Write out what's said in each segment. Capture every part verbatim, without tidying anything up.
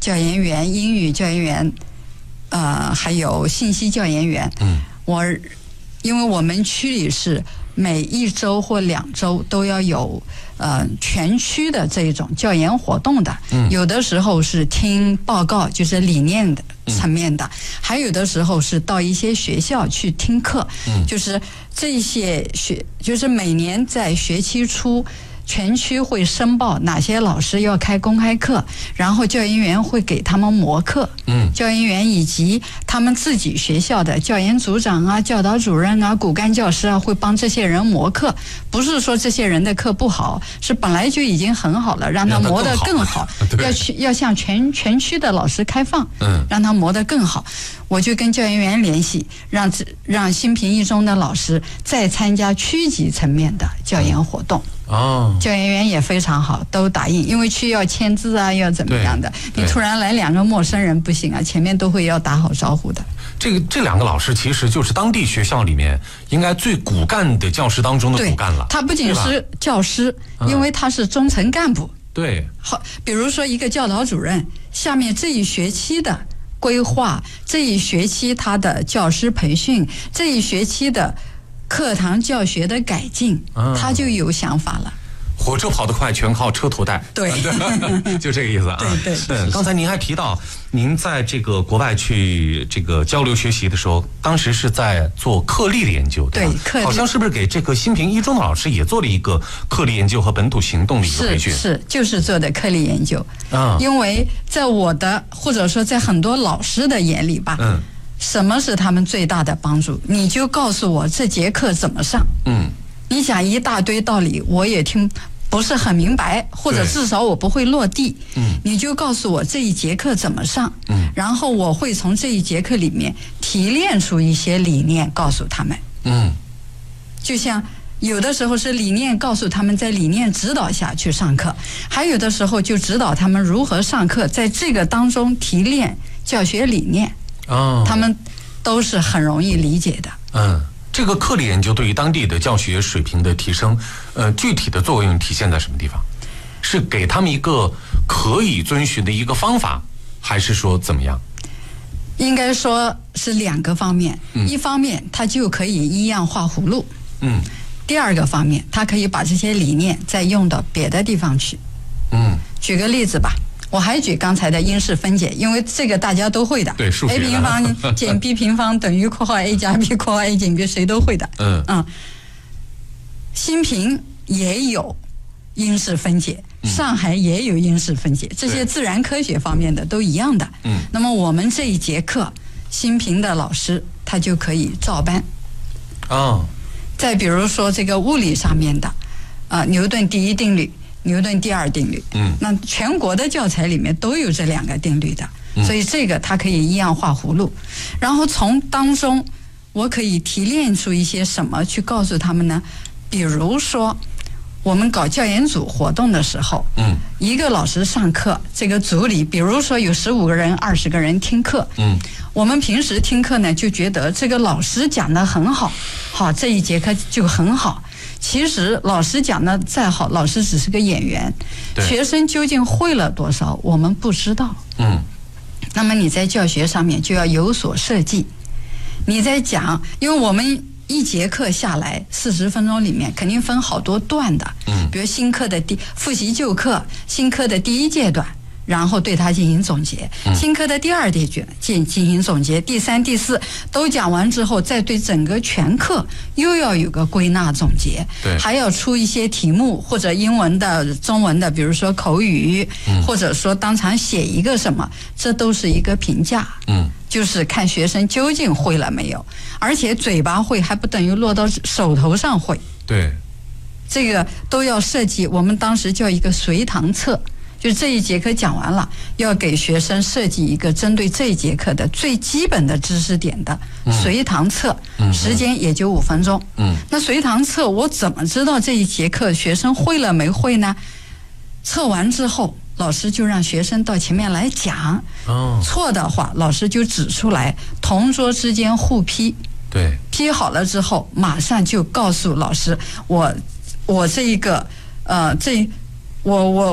教研员、英语教研员，呃，还有信息教研员。 嗯， 我因为我们区里是每一周或两周都要有呃全区的这种教研活动的， 嗯， 有的时候是听报告，就是理念的层面的，嗯，还有的时候是到一些学校去听课， 嗯， 就是这些学，就是每年在学期初。全区会申报哪些老师要开公开课，然后教研员会给他们模课。 嗯， 教研员以及他们自己学校的教研组长啊、教导主任啊、骨干教师啊，会帮这些人模课。不是说这些人的课不好，是本来就已经很好了，让他磨得更好。要去要向全全区的老师开放， 嗯，让他磨得更好。我就跟教研员联系，让让新平一中的老师再参加区级层面的教研活动。 哦， 教研员也非常好，都答应，因为区要签字啊，要怎么样的？你突然来两个陌生人不行啊，前面都会要打好招呼的。 这个这两个老师其实就是当地学校里面应该最骨干的教师当中的骨干了。 他不仅是教师，因为他是中层干部。 对， 好，比如说一个教导主任，下面这一学期的规划，这一学期他的教师培训，这一学期的课堂教学的改进， 嗯， 他就有想法了。 火车跑得快，全靠车头带。 对， 就这个意思啊。 对对。 嗯，刚才您还提到，您在这个国外去这个交流学习的时候，当时是在做课例的研究，对吧？ 对，课例。 好像是不是给这个新平一中的老师也做了一个课例研究和本土行动的一个培训？ 是是，就是做的课例研究。 啊， 因为在我的或者说在很多老师的眼里吧， 嗯， 什么是他们最大的帮助？你就告诉我这节课怎么上。 嗯， 你讲一大堆道理，我也听不是很明白，或者至少我不会落地。 嗯， 你就告诉我这一节课怎么上。 嗯， 然后我会从这一节课里面提炼出一些理念，告诉他们。 嗯， 就像有的时候是理念告诉他们，在理念指导下去上课，还有的时候就指导他们如何上课，在这个当中提炼教学理念。 哦， 他们都是很容易理解的。 嗯。这个课例研究对于当地的教学水平的提升，呃，具体的作用体现在什么地方？是给他们一个可以遵循的一个方法，还是说怎么样？ 应该说是两个方面。嗯，一方面，它就可以依样画葫芦。 嗯。 第二个方面，它可以把这些理念再用到别的地方去。 嗯。举个例子吧。我还举刚才的因式分解，因为这个大家都会的。 对，数学。 a 平方减 b 平方等于括号 a 加 b 括号 a 减 b， 谁都会的。 嗯嗯。新平也有因式分解，上海也有因式分解，这些自然科学方面的都一样的。 嗯。 那么我们这一节课，新平的老师他就可以照搬。 哦。 再比如说这个物理上面的，啊、呃，牛顿第一定律。牛顿第二定律， 嗯， 那全国的教材里面都有这两个定律的，嗯，所以这个它可以一样画葫芦，然后从当中我可以提炼出一些什么去告诉他们呢？比如说我们搞教研组活动的时候， 嗯， 一个老师上课，这个组里比如说有十五个人、二十个人听课， 嗯， 我们平时听课呢就觉得这个老师讲得很好，好，这一节课就很好。其实老师讲的再好，老师只是个演员，学生究竟会了多少我们不知道。 嗯， 那么你在教学上面就要有所设计。你在讲，因为我们一节课下来四十分钟里面肯定分好多段的， 嗯， 比如新课的第复习旧课，新课的第一阶段，然后对它进行总结， 嗯， 新课的第二阶段进进行总结，第三、第四都讲完之后，再对整个全课又要有个归纳总结， 对， 还要出一些题目或者英文的、中文的，比如说口语， 嗯， 或者说当场写一个什么，这都是一个评价， 嗯， 就是看学生究竟会了没有，而且嘴巴会还不等于落到手头上会， 对， 这个都要设计。我们当时叫一个随堂册。就这一节课讲完了，要给学生设计一个针对这一节课的最基本的知识点的随堂册， 嗯， 时间也就五分钟。 嗯， 那随堂册我怎么知道这一节课学生会了没会呢？测完之后，老师就让学生到前面来讲。 哦，错的话，老师就指出来，同桌之间互批。 对， 批好了之后，马上就告诉老师，我我这一个呃，这我我。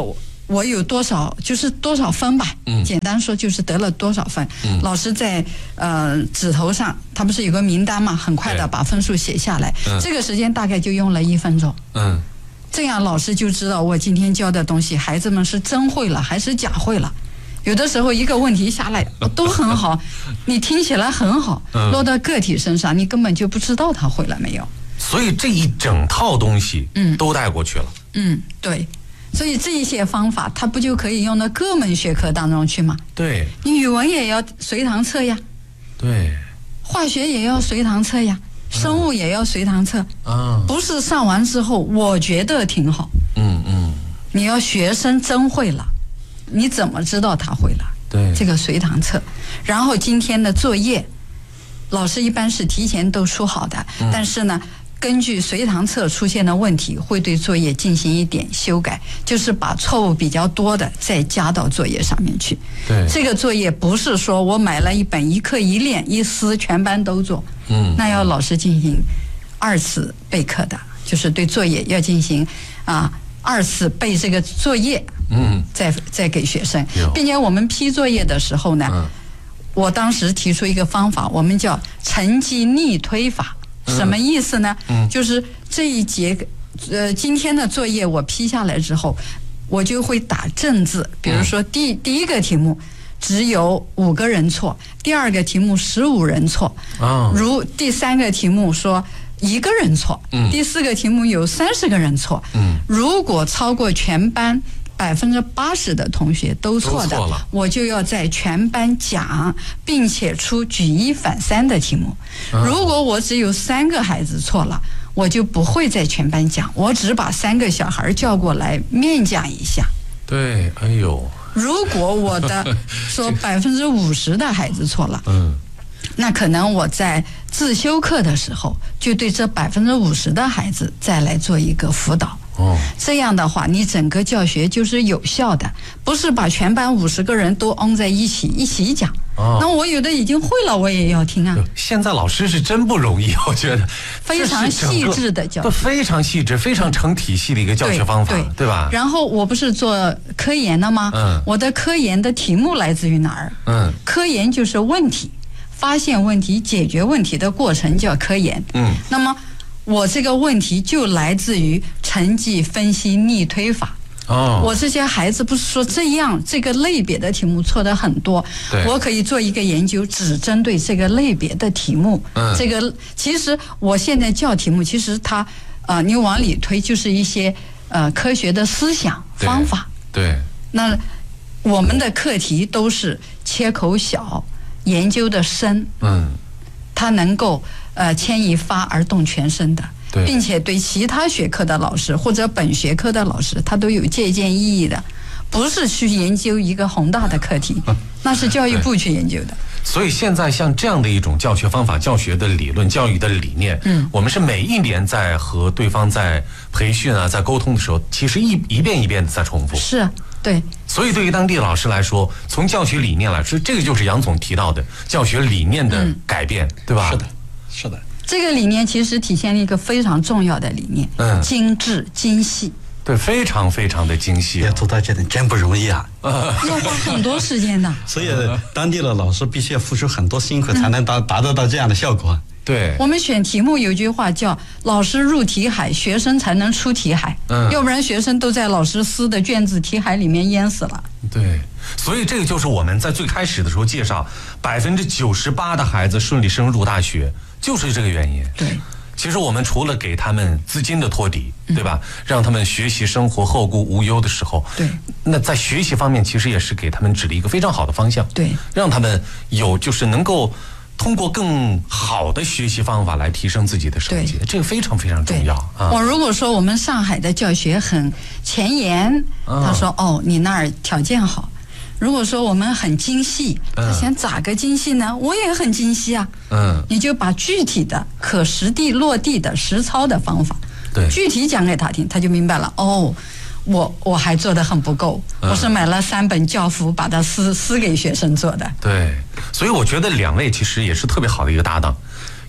我有多少就是多少分吧，嗯，简单说就是得了多少分。嗯，老师在呃纸头上，他不是有个名单嘛，很快的把分数写下来，嗯，这个时间大概就用了一分钟。嗯，这样老师就知道我今天教的东西，孩子们是真会了还是假会了。有的时候一个问题下来都很好，你听起来很好，落到个体身上，你根本就不知道他会了没有。 所以这一整套东西，嗯，都带过去了。 嗯，对。所以这一些方法，它不就可以用到各门学科当中去吗？ 对， 你语文也要随堂测呀， 对， 化学也要随堂测呀，生物也要随堂测啊。不是上完之后我觉得挺好，嗯嗯，你要学生真会了，你怎么知道他会了？ 对， 这个随堂测，然后今天的作业，老师一般是提前都出好的，嗯，但是呢，根据随堂测出现的问题，会对作业进行一点修改，就是把错误比较多的再加到作业上面去。 对， 这个作业不是说我买了一本一课一练一撕全班都做，嗯，那要老师进行二次备课的，就是对作业要进行啊二次背这个作业，嗯，再再给学生，并且我们批作业的时候呢，嗯，我当时提出一个方法，我们叫成绩逆推法。什么意思呢？嗯，就是这一节呃今天的作业我批下来之后，我就会打正字，比如说第第一个题目只有五个人错，第二个题目十五人错，啊，如第三个题目说一个人错，嗯，第四个题目有三十个人错，嗯，如果超过全班百分之八十的同学都错的，我就要在全班讲，并且出举一反三的题目。如果我只有三个孩子错了，我就不会在全班讲，我只把三个小孩叫过来面讲一下。 对，哎呦， 如果我的说百分之五十的孩子错了，嗯，那可能我在自修课的时候，就对这百分之五十的孩子再来做一个辅导。哦，这样的话，你整个教学就是有效的，不是把全班五十个人都拥在一起一起讲。哦，那我有的已经会了，我也要听啊。 现在老师是真不容易，我觉得非常细致的教学， 非常细致、非常成体系的一个教学方法， 对, 对, 对吧？ 然后我不是做科研的吗？嗯，我的科研的题目来自于哪儿？嗯，科研就是问题，发现问题、解决问题的过程叫科研。嗯，那么我这个问题就来自于成绩分析逆推法。哦，我这些孩子不是说这样这个类别的题目错的很多，我可以做一个研究，只针对这个类别的题目。嗯，这个其实我现在教题目，其实它呃，你往里推就是一些呃科学的思想方法。 对，对， 那我们的课题都是切口小，研究的深。嗯，它能够呃牵一发而动全身的。并且对其他学科的老师或者本学科的老师，他都有借鉴意义的，不是去研究一个宏大的课题，那是教育部去研究的。 所以现在像这样的一种教学方法、教学的理论、教育的理念，嗯，我们是每一年在和对方在培训啊、在沟通的时候，其实一一遍一遍的在重复。 是，对。 所以对于当地老师来说，从教学理念来说，这个就是杨总提到的教学理念的改变，嗯、对吧？ 是的，是的。 这个理念其实体现了一个非常重要的理念，嗯，精致精细。 对，非常非常的精细， 要做到这点真不容易啊， 要花很多时间的。 所以当地的老师必须要付出很多辛苦，才能达达得到这样的效果。 对， 我们选题目有句话叫“老师入题海，学生才能出题海”，嗯，要不然学生都在老师撕的卷子题海里面淹死了。 对，所以这个就是我们在最开始的时候介绍，百分之九十八的孩子顺利升入大学，就是这个原因。 对。 其实我们除了给他们资金的托底，对吧？让他们学习生活后顾无忧的时候， 对， 那在学习方面其实也是给他们指了一个非常好的方向， 对， 让他们有就是能够通过更好的学习方法来提升自己的成绩，这个非常非常重要啊。 我如果说我们上海的教学很前沿，他说哦，你那儿条件好。如果说我们很精细，他想咋个精细呢？我也很精细啊。嗯，你就把具体的、可实地落地的实操的方法， 对， 具体讲给他听，他就明白了。哦，我我还做得很不够，嗯、我是买了三本教辅，把它撕撕给学生做的。 对，所以我觉得两位其实也是特别好的一个搭档。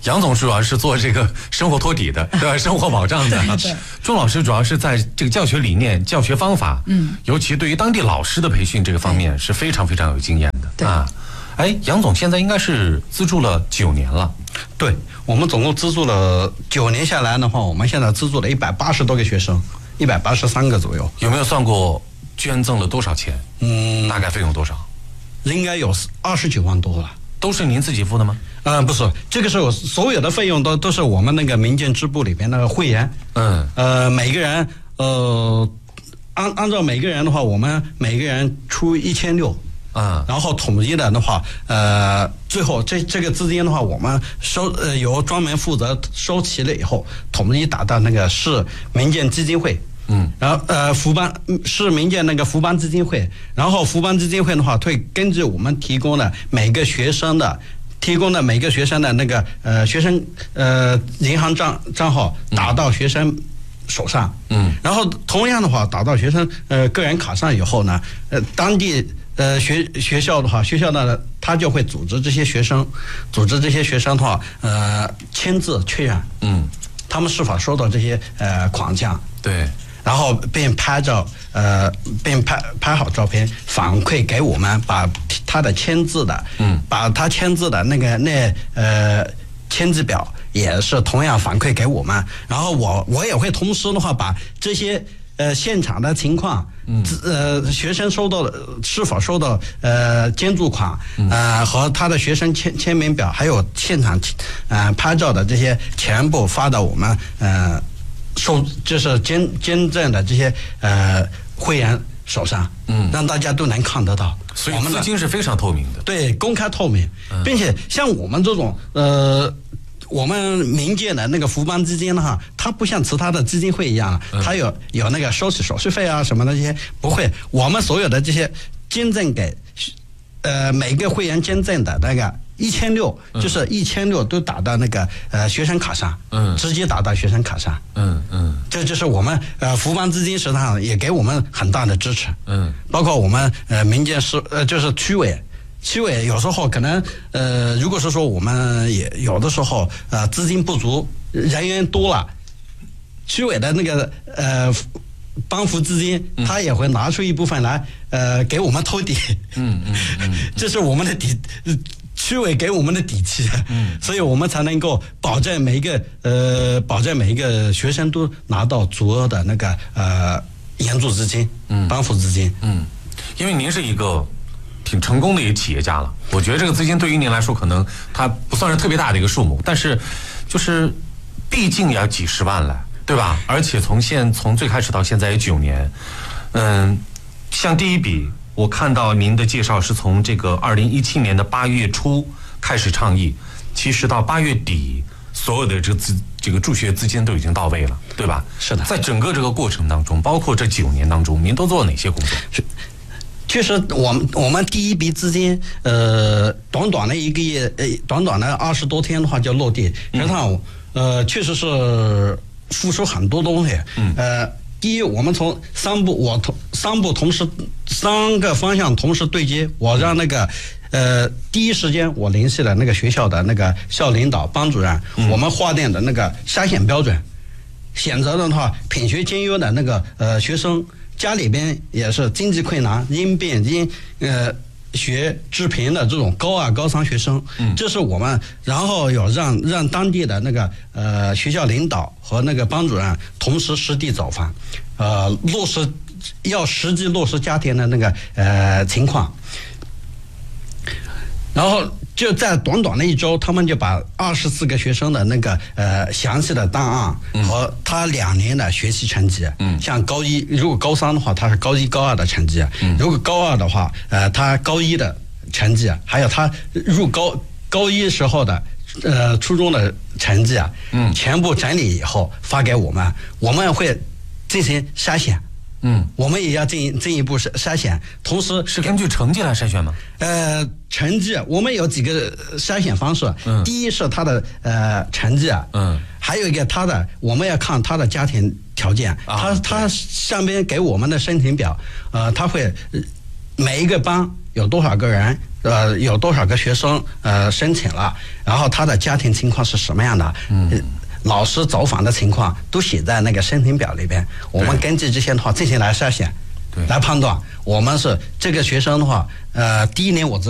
杨总主要是做这个生活托底的，对吧？生活保障的。钟老师主要是在这个教学理念、教学方法，嗯，尤其对于当地老师的培训这个方面是非常非常有经验的。 对啊，哎，杨总现在应该是资助了九年了。 对，我们总共资助了九年下来的话，我们现在资助了一百八十多个学生，一百八十三个左右。 有没有算过捐赠了多少钱？嗯，大概费用多少？ 应该有二十九万多了。 都是您自己付的吗？ 呃，不是，这个是我所有的费用都都是我们那个民间支部里边那个会员，嗯，呃，每个人呃，按按照每个人的话，我们每个人出一千六，啊，然后统一的的话，呃，最后这这个资金的话，我们收呃由专门负责收齐了以后，统一打到那个市民间基金会。嗯，然后呃，福邦是民间那个福邦基金会，然后福邦基金会的话，会根据我们提供的每个学生的提供的每个学生的那个呃学生呃银行账账号打到学生手上，嗯，然后同样的话打到学生呃个人卡上以后呢，呃当地呃学学校的话，学校呢他就会组织这些学生，组织这些学生的话，呃签字确认，嗯，他们是否收到这些呃款项， 对。 然后并拍照，呃，并拍拍好照片反馈给我们，把他的签字的，嗯，把他签字的那个那呃签字表也是同样反馈给我们。然后我我也会同时的话把这些呃现场的情况，嗯，呃学生收到是否收到呃捐助款，呃和他的学生签签名表，还有现场呃拍照的这些全部发到我们呃。收就是捐捐赠的这些呃会员手上，嗯，让大家都能看得到， 所以资金是非常透明的， 对，公开透明，嗯、并且像我们这种呃，我们民间的那个福邦基金的话，它不像其他的基金会一样，嗯、它有有那个收取手续费啊什么的这些，不会，我们所有的这些捐赠给呃每个会员捐赠的那个。一千六就是一千六都打到那个呃学生卡上，嗯，直接打到学生卡上，嗯嗯，这就是我们呃福邦基金实际上也给我们很大的支持，嗯，包括我们呃民间是呃就是区委，区委有时候可能呃如果是说我们也有的时候呃资金不足，人员多了，区委的那个呃。帮扶资金，他也会拿出一部分来，呃，给我们托底。嗯嗯嗯，这是我们的底，区委给我们的底气。嗯，所以我们才能够保证每一个呃，保证每一个学生都拿到足额的那个呃援助资金，嗯，帮扶资金。 嗯，因为您是一个挺成功的一个企业家了，我觉得这个资金对于您来说可能它不算是特别大的一个数目，但是就是毕竟也要几十万了。对吧？而且从现从最开始到现在也九年，嗯，像第一笔，我看到您的介绍是从这个二零一七年的八月初开始倡议，其实到八月底，所有的这个资这个助学资金都已经到位了，对吧？ 是的， 在整个这个过程当中，包括这九年当中，您都做了哪些工作？ 是，确实，我们我们第一笔资金，呃，短短的一个月，呃，短短的二十多天的话就落地，实际上，呃，确实是。付出很多东西，嗯，呃，第一，我们从三步，我同三步同时，三个方向同时对接，我让那个，呃，第一时间我联系了那个学校的那个校领导、班主任，嗯、我们划定的那个筛选标准，选择的话，品学兼优的那个呃学生，家里边也是经济困难、因病因呃。学致贫的这种高二、高三学生，嗯，这是我们，然后有让让当地的那个呃学校领导和那个班主任同时实地走访，呃，落实要实际落实家庭的那个呃情况，然后就在短短的一周，他们就把二十四个学生的那个呃详细的档案和他两年的学习成绩，嗯，像高一如果高三的话，他是高一高二的成绩，嗯，如果高二的话，呃，他高一的成绩，还有他入高高一时候的呃初中的成绩啊，嗯，全部整理以后发给我们，我们会进行筛选。嗯，我们也要进进一步筛筛选，同时是根据成绩来筛选吗？ 呃，成绩我们有几个筛选方式。嗯，第一是他的呃成绩啊，嗯，还有一个他的我们要看他的家庭条件，啊、他他上边给我们的申请表，呃，他会每一个班有多少个人，呃，有多少个学生呃申请了，然后他的家庭情况是什么样的，嗯。老师走访的情况都写在那个申请表里边，我们根据这些的话进行来筛选，来判断我们是这个学生的话，呃，第一年我知